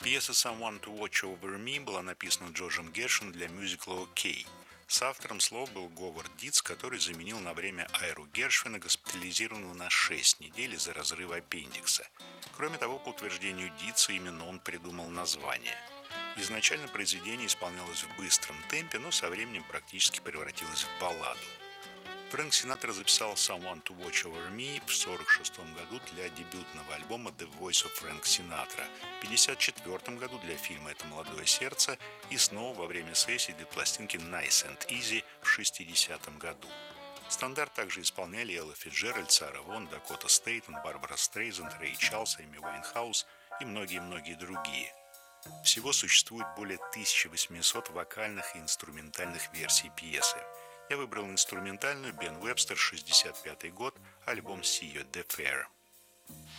Пьеса «Someone to Watch Over Me» была написана Джорджем Гершвином для мюзикла «Окей». С автором слов был Говард Дитц, который заменил на время Айру Гершвина, госпитализированного на 6 недель из-за разрыва аппендикса. Кроме того, по утверждению Дитца, именно он придумал название. Изначально произведение исполнялось в быстром темпе, но со временем практически превратилось в балладу. Фрэнк Синатра записал «Someone to Watch Over Me» в 1946 году для дебютного альбома «The Voice of Frank Sinatra», в 1954 году для фильма «Это молодое сердце» и снова во время сессии для пластинки «Nice and Easy» в 1960 году. Стандарт также исполняли Элла Фицджеральд, Сара Вон, Дакота Стейтон, Барбара Стрейзанд, Рэй Чарльз, Эми Уайнхаус и многие-многие другие. Всего существует более 1800 вокальных и инструментальных версий пьесы. Я выбрал инструментальную Бен Вебстер, 65 год, альбом «See You at the Fair».